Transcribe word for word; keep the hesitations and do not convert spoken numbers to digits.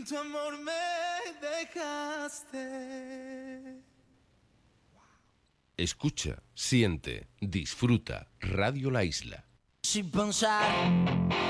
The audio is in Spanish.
sin tu amor me dejaste. Escucha, siente, disfruta. Radio La Isla. Sin pensar